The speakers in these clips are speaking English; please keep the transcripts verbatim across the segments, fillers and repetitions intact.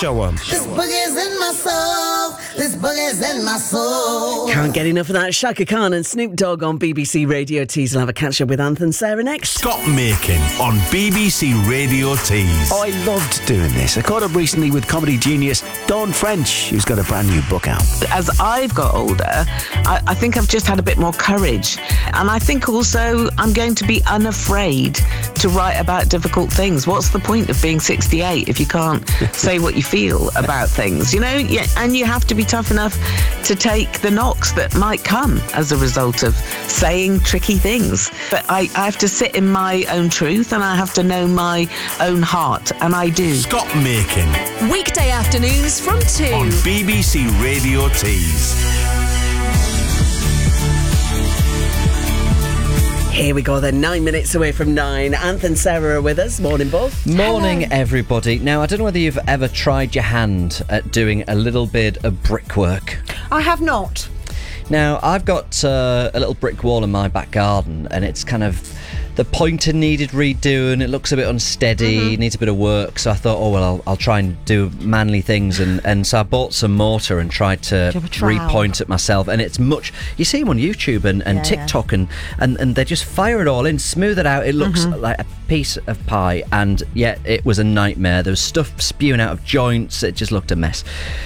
Show 'em. This boogie's in my soul. This boogie's in my soul. Can't get enough of that. Shaka Khan and Snoop Dogg on B B C Radio Tees. I'll have a catch-up with Anth and Sarah next. Scott Makin on B B C Radio Tees. Oh, I loved doing this. I caught up recently with comedy genius Dawn French, who's got a brand new book out. As I've got older, I, I think I've just had a bit more courage. And I think also I'm going to be unafraid to write about difficult things. What's the point of being sixty-eight if you can't say what you feel about things, you know? Yeah, and you have to be tough enough to take the knocks that might come as a result of saying tricky things. But I, I have to sit in my own truth and I have to know my own heart, and I do. Scott Makin Weekday afternoons from two. on B B C Radio Tees. Here we go then, nine minutes away from nine. Anth and Sarah are with us. Morning, both. Morning, everybody. Now, I don't know whether you've ever tried your hand at doing a little bit of brickwork. I have not. Now, I've got uh, a little brick wall in my back garden, and it's kind of... the pointer needed redoing. It looks a bit unsteady, mm-hmm. needs a bit of work. So I thought, oh, well, I'll, I'll try and do manly things. And, and so I bought some mortar and tried to repoint it myself. And it's much... you see them on YouTube and, and yeah, TikTok, yeah. And, and, and they just fire it all in, smooth it out. It looks mm-hmm. like a piece of pie. And yet it was a nightmare. There was stuff spewing out of joints. It just looked a mess.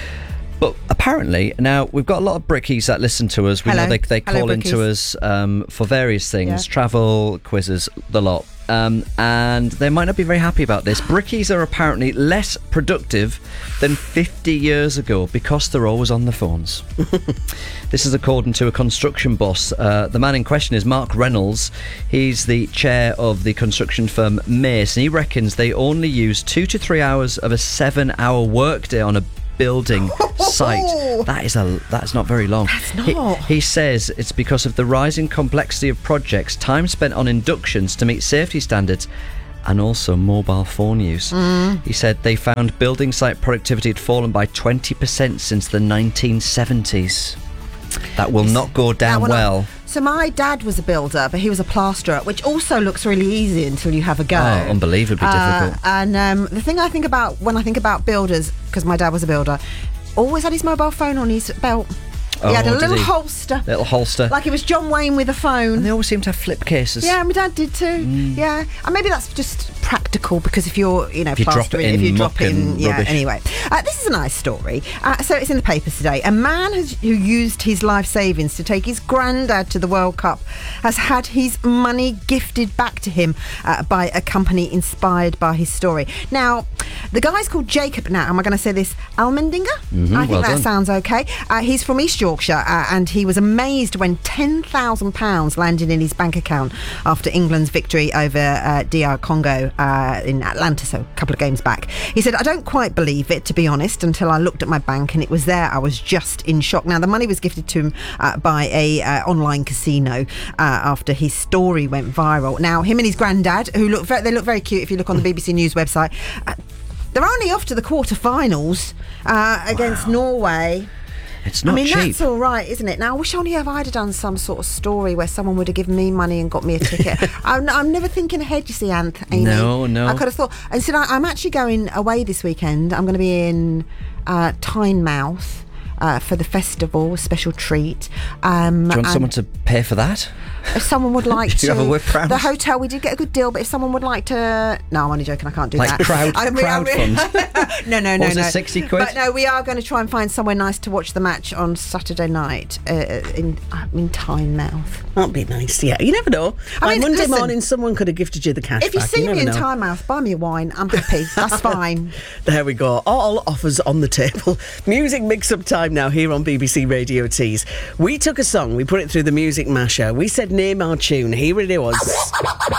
But apparently, now, we've got a lot of brickies that listen to us. We Hello. know they, they Hello, call brickies. into us um, for various things, Yeah. travel, quizzes, the lot. Um, and they might not be very happy about this. Brickies are apparently less productive than fifty years ago because they're always on the phones. This is according to a construction boss. Uh, the man in question is Mark Reynolds. He's the chair of the construction firm Mace, and he reckons they only use two to three hours of a seven-hour workday on a building site. That is a that's not very long. That's not. He, he says it's because of the rising complexity of projects, time spent on inductions to meet safety standards, and also mobile phone use. Mm. He said they found building site productivity had fallen by twenty percent since the nineteen seventies. That will not go down Now, well. I, so my dad was a builder, but he was a plasterer, which also looks really easy until you have a go. Oh, unbelievably Uh, difficult. And um, the thing I think about when I think about builders, because my dad was a builder, always had his mobile phone on his belt. Oh, he had a did little he? holster. Little holster. Like it was John Wayne with a phone. And they always seem to have flip cases. Yeah, my dad did too. Mm. Yeah, and maybe that's just practical because if you're, you know, If you drop it plastering, in if you drop muck it in, and yeah. rubbish. Anyway, uh, this is a nice story. Uh, so it's in the papers today. A man has, who used his life savings to take his granddad to the World Cup has had his money gifted back to him uh, by a company inspired by his story. Now, the guy's called Jacob. Now, am I going to say this? Almendinger? Mm-hmm, I think well that done. sounds okay. Uh, he's from East Yorkshire, uh, and he was amazed when ten thousand pounds landed in his bank account after England's victory over uh, D R Congo uh, in Atlanta, so a couple of games back. He said, I don't quite believe it, to be honest, until I looked at my bank and it was there. I was just in shock. Now, the money was gifted to him uh, by a uh, online casino uh, after his story went viral. Now, him and his granddad, who look very, they look very cute if you look on the B B C News website, uh, they're only off to the quarterfinals uh, against wow. Norway. It's not I mean, cheap. that's all right, isn't it? Now, I wish only if I'd have done some sort of story where someone would have given me money and got me a ticket. I'm, I'm never thinking ahead, you see, Anth, Amy. No, no. I could have thought. And so I, I'm actually going away this weekend. I'm going to be in uh, Tynemouth uh, for the festival, a special treat. Um, Do you want someone to pay for that? If someone would like Do to... you have a whip round? The hotel, we did get a good deal, but if someone would like to... No, I'm only joking, I can't do like that. crowd, I mean, crowd I mean, fund? no, no, What no, was no. it, sixty quid? But no, we are going to try and find somewhere nice to watch the match on Saturday night uh, in, uh, in Tynemouth. That'd be nice, yeah. You never know. I Like mean, Monday listen, morning, someone could have gifted you the cash If you back. see me in never know. Tynemouth, buy me a wine. I'm happy. That's fine. There we go. All offers on the table. Music mix-up time now here on B B C Radio Tees. We took a song, we put it through the Music Masher. We said name our tune. Here it was.